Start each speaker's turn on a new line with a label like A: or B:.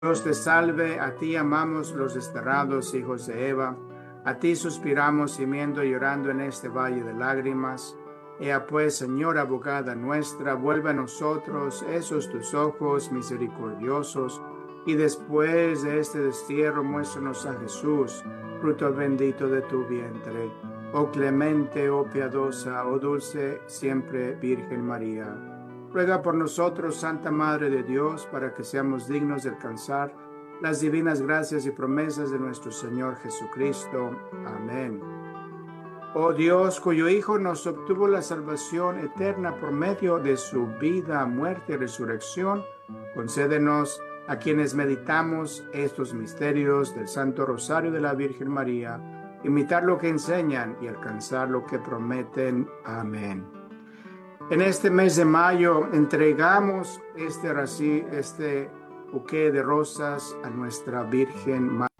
A: Dios te salve, a ti amamos los desterrados hijos de Eva, a ti suspiramos gimiendo y llorando en este valle de lágrimas. Ea pues, Señora abogada nuestra, vuelve a nosotros esos tus ojos misericordiosos, y después de este destierro muéstranos a Jesús, fruto bendito de tu vientre. Oh clemente, oh piadosa, oh dulce siempre Virgen María. Ruega por nosotros, Santa Madre de Dios, para que seamos dignos de alcanzar las divinas gracias y promesas de nuestro Señor Jesucristo. Amén. Oh Dios, cuyo Hijo nos obtuvo la salvación eterna por medio de su vida, muerte y resurrección, concédenos a quienes meditamos estos misterios del Santo Rosario de la Virgen María, imitar lo que enseñan y alcanzar lo que prometen. Amén. En este mes de mayo entregamos este buque de rosas a nuestra Virgen María.